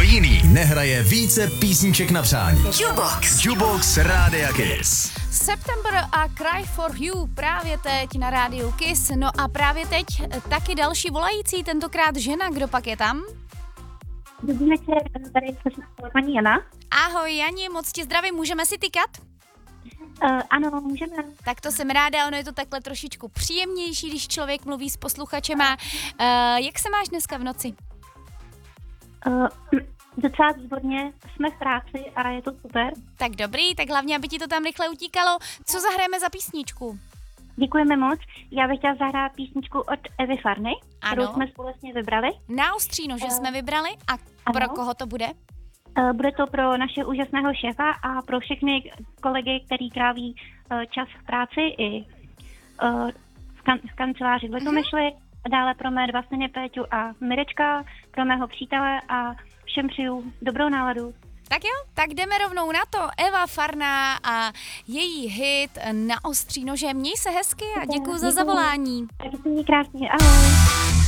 jiný nehraje více písniček na přání. Jukebox Rádia Kiss. September a Cry for You právě teď na rádiu Kiss. No a právě teď taky další volající, tentokrát žena. Kdo pak je tam? Dobrý večer, tady je paní Jana. Ahoj Jani, moc tě zdravím, můžeme si tykat? Ano, můžeme. Tak to jsem ráda, ono je to takhle trošičku příjemnější, když člověk mluví s posluchačema. Jak se máš dneska v noci? Docela výborně, jsme v práci a je to super. Tak dobrý, tak hlavně, aby ti to tam rychle utíkalo. Co zahrajeme za písničku? Děkujeme moc. Já bych chtěla zahrát písničku od Evy Farny, kterou Ano. jsme společně vybrali. Na ostříno, že jsme vybrali a pro ano. koho to bude? Bude to pro našeho úžasného šéfa a pro všechny kolegy, kteří tráví čas v práci i v kanceláři v Litomyšli. A dále pro mé dva syny Péťu a Mirečka, pro mého přítele a všem přeju dobrou náladu. Tak jo, tak jdeme rovnou na to. Eva Farná a její hit Na ostří nože. Měj se hezky a děkuju za zavolání. Tak se měj krásně, ahoj.